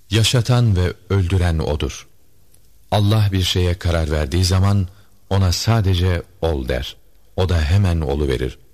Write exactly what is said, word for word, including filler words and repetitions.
Yaşatan ve öldüren O'dur. Allah bir şeye karar verdiği zaman ona sadece ol der. O da hemen oluverir.